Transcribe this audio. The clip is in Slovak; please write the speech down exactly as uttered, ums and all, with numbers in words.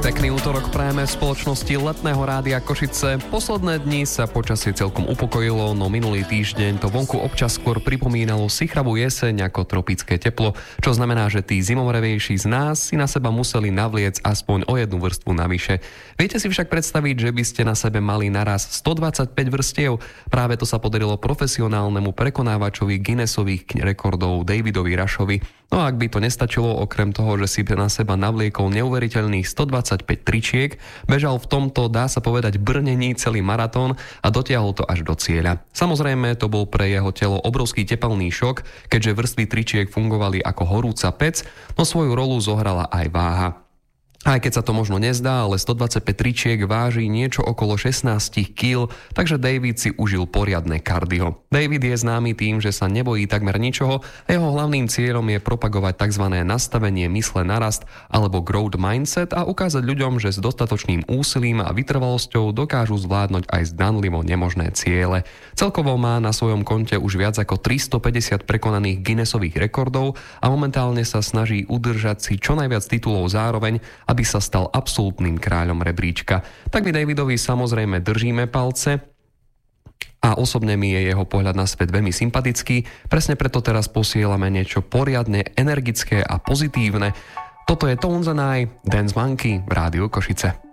Pekný útorok prajeme v spoločnosti Letného rádia Košice. Posledné dni sa počasie celkom upokojilo, no minulý týždeň to vonku občas skôr pripomínalo sichravú jeseň ako tropické teplo, čo znamená, že tí zimomrevejší z nás si na seba museli navliec aspoň o jednu vrstvu navyše. Viete si však predstaviť, že by ste na sebe mali naraz stodvadsaťpäť vrstiev? Práve to sa podarilo profesionálnemu prekonávačovi Guinnessových rekordov Davidovi Rushovi. No a ak by to nestačilo, okrem toho, že si na seba navliekol neuveriteľných stodvadsaťpäť tričiek, bežal v tomto, dá sa povedať, brnení celý maratón a dotiahol to až do cieľa. Samozrejme, to bol pre jeho telo obrovský tepelný šok, keďže vrstvy tričiek fungovali ako horúca pec, no svoju rolu zohrala aj váha. Aj keď sa to možno nezdá, ale stodvadsaťpäť tričiek váži niečo okolo šestnásť kíl, takže David si užil poriadne kardio. David je známy tým, že sa nebojí takmer ničoho a jeho hlavným cieľom je propagovať tzv. Nastavenie mysle na rast alebo growth mindset a ukázať ľuďom, že s dostatočným úsilím a vytrvalosťou dokážu zvládnuť aj zdanlivo nemožné ciele. Celkovo má na svojom konte už viac ako tristopäťdesiat prekonaných Guinnessových rekordov a momentálne sa snaží udržať si čo najviac titulov zároveň, aby sa stal absolútnym kráľom rebríčka. Tak my Davidovi samozrejme držíme palce a osobne mi je jeho pohľad na svet veľmi sympatický. Presne preto teraz posielame niečo poriadne energické a pozitívne. Toto je Tones and I, Dance Monkey v Rádiu Košice.